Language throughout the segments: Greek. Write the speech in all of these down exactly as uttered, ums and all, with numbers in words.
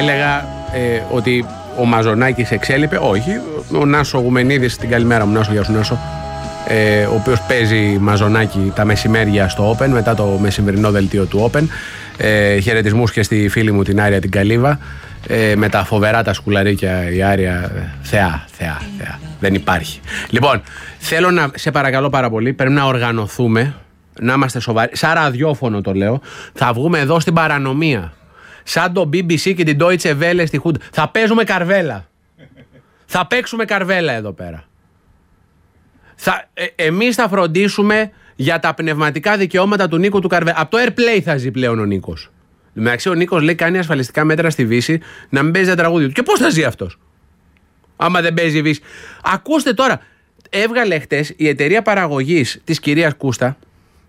έλεγα ε, ότι ο Μαζονάκης εξέλιπε. Όχι, ο Νάσο Γουμενίδης, την καλημέρα μου Νάσο, γεια σου Νάσο, ε, ο οποίος παίζει Μαζονάκη τα μεσημέρια στο Open, μετά το μεσημερινό δελτίο του Open. Ε, χαιρετισμούς και στη φίλη μου την Άρια την Καλύβα, ε, με τα φοβερά τα σκουλαρίκια. Η Άρια, θεά, θεά, θεά, δεν υπάρχει. Λοιπόν, θέλω να σε παρακαλώ πάρα πολύ, πρέπει να οργανωθούμε, να είμαστε σοβαροί, σαν ραδιόφωνο το λέω. Θα βγούμε εδώ στην παρανομία, σαν το μπι μπι σι και την Deutsche Welle στη Χούντα. Θα παίζουμε καρβέλα. Θα παίξουμε καρβέλα εδώ πέρα. Θα, ε, εμείς θα φροντίσουμε για τα πνευματικά δικαιώματα του Νίκου του Καρβέλα. Από το Airplay θα ζει πλέον ο Νίκος. Εντάξει, ο Νίκος λέει κάνει ασφαλιστικά μέτρα στη Βύση να μην παίζει τα τραγούδια του. Και πώς θα ζει αυτός, άμα δεν παίζει η Βύση? Ακούστε τώρα, έβγαλε χτες η εταιρεία παραγωγής της κυρίας Κούστα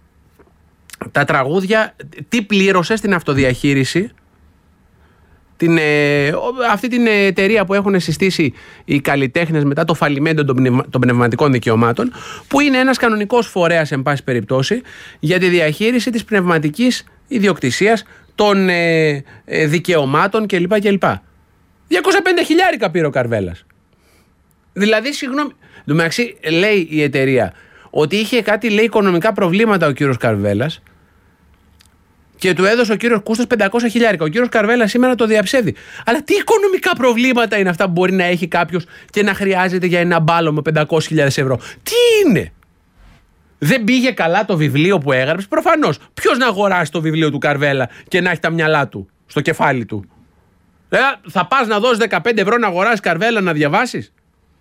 τα τραγούδια, τι πλήρωσε στην αυτοδιαχείριση, την, ε, αυτή την εταιρεία που έχουν συστήσει οι καλλιτέχνες μετά το φαλιμέντο των, πνευμα, των πνευματικών δικαιωμάτων, που είναι ένας κανονικός φορέας, εν πάση περιπτώσει, για τη διαχείριση της πνευματικής ιδιοκτησίας, των ε, ε, δικαιωμάτων κλπ. κλπ. διακόσια πενήντα χιλιάρικα πήρε ο Καρβέλας. Δηλαδή, συγγνώμη, εντωμεταξύ λέει η εταιρεία ότι είχε κάτι, λέει, οικονομικά προβλήματα ο κύριος Καρβέλας και του έδωσε ο κύριος Κούστας πεντακόσια χιλιάρικα. Ο κύριος Καρβέλας σήμερα το διαψεύδει. Αλλά τι οικονομικά προβλήματα είναι αυτά που μπορεί να έχει κάποιος και να χρειάζεται για ένα μπάλο με πεντακόσιες χιλιάδες ευρώ? Τι είναι? Δεν πήγε καλά το βιβλίο που έγραψε? Προφανώς. Ποιος να αγοράσει το βιβλίο του Καρβέλα και να έχει τα μυαλά του στο κεφάλι του? Ε, θα πας να δώσεις δεκαπέντε ευρώ να αγοράσεις Καρβέλα να διαβάσεις?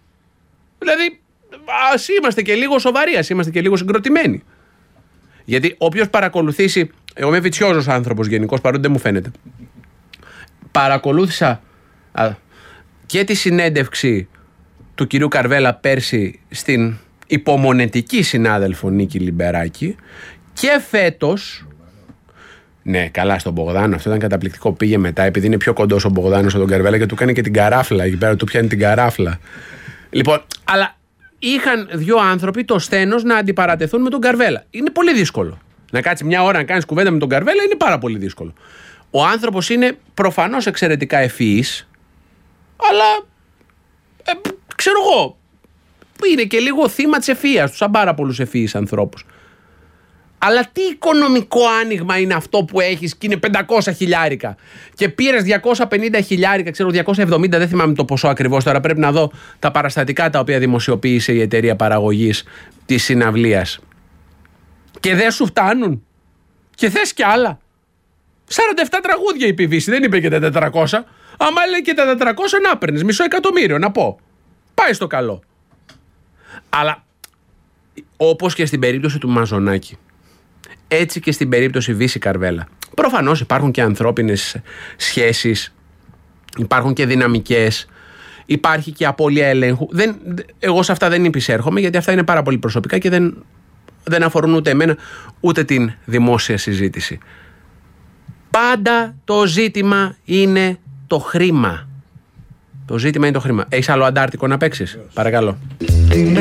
Δηλαδή, ας είμαστε και λίγο σοβαροί, ας είμαστε και λίγο συγκροτημένοι. Γιατί όποιος παρακολουθήσει, εγώ είμαι βιτσιόζος άνθρωπος γενικώς, παρότι δεν μου φαίνεται, παρακολούθησα α, και τη συνέντευξη του κυρίου Καρβέλα πέρσι στην υπομονετική συνάδελφο Νίκη Λιμπεράκη, και φέτος, ναι, καλά, στον Μπογδάνο, αυτό ήταν καταπληκτικό. Πήγε μετά, επειδή είναι πιο κοντός ο Μπογδάνος από τον Καρβέλα, και του κάνει και την καράφλα εκεί πέρα, του πιάνει την καράφλα. Λοιπόν, αλλά είχαν δύο άνθρωποι το σθένος να αντιπαρατεθούν με τον Καρβέλα. Είναι πολύ δύσκολο. Να κάτσει μια ώρα να κάνεις κουβέντα με τον Καρβέλα είναι πάρα πολύ δύσκολο. Ο άνθρωπος είναι προφανώς εξαιρετικά ευφυής, αλλά ε, ξέρω εγώ, είναι και λίγο θύμα της ευφυίας του, σαν πάρα πολλούς ευφυείς ανθρώπους. Αλλά τι οικονομικό άνοιγμα είναι αυτό που έχεις και είναι πεντακόσια χιλιάρικα και πήρες διακόσια πενήντα χιλιάρικα, ξέρω διακόσια εβδομήντα, δεν θυμάμαι το ποσό ακριβώς τώρα, πρέπει να δω τα παραστατικά τα οποία δημοσιοποίησε η εταιρεία παραγωγής της συναυλίας, και δεν σου φτάνουν και θες κι άλλα? σαράντα επτά τραγούδια είπε η Βύση, δεν είπε και τα τετρακόσια. Άμα λέει και τα τετρακόσια, να παίρνεις μισό εκατομμύριο, να πω. Πάει στο καλό. Αλλά όπως και στην περίπτωση του Μαζονάκη, έτσι και στην περίπτωση Βύση Καρβέλα, προφανώς υπάρχουν και ανθρώπινες σχέσεις, υπάρχουν και δυναμικές, υπάρχει και απώλεια ελέγχου. Δεν, εγώ σε αυτά δεν υπησέρχομαι, γιατί αυτά είναι πάρα πολύ προσωπικά και δεν, δεν αφορούν ούτε εμένα ούτε την δημόσια συζήτηση. Πάντα το ζήτημα είναι το χρήμα. Το ζήτημα είναι το χρήμα. Έχεις άλλο αντάρτικο να παίξεις? Παρακαλώ.